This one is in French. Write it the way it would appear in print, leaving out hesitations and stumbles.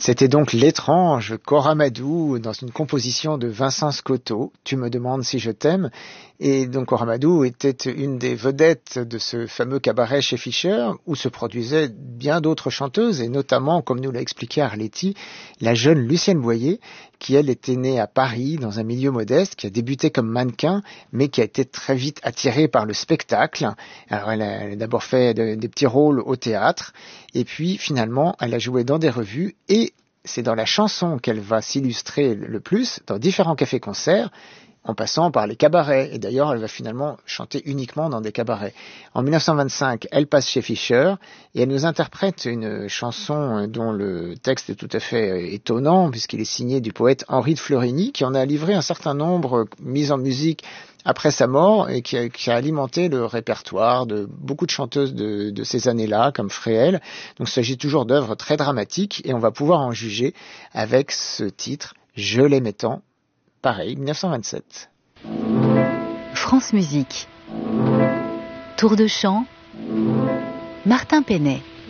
C'était donc l'étrange Corramadou dans une composition de Vincent Scotto, Tu me demandes si je t'aime. Et donc Corramadou était une des vedettes de ce fameux cabaret chez Fischer où se produisaient bien d'autres chanteuses et notamment, comme nous l'a expliqué Arletty, la jeune Lucienne Boyer qui elle était née à Paris dans un milieu modeste, qui a débuté comme mannequin mais qui a été très vite attirée par le spectacle. Alors elle a d'abord fait des petits rôles au théâtre et puis finalement elle a joué dans des revues et c'est dans la chanson qu'elle va s'illustrer le plus, dans différents cafés-concerts, en passant par les cabarets. Et d'ailleurs, elle va finalement chanter uniquement dans des cabarets. En 1925, elle passe chez Fischer et elle nous interprète une chanson dont le texte est tout à fait étonnant, puisqu'il est signé du poète Henri de Florigny, qui en a livré un certain nombre mis en musique après sa mort et qui a alimenté le répertoire de beaucoup de chanteuses de ces années-là, comme Fréhel. Donc il s'agit toujours d'œuvres très dramatiques et on va pouvoir en juger avec ce titre, Je l'aimais tant, pareil, 1927. France Musique. Tour de chant, Martin Penet.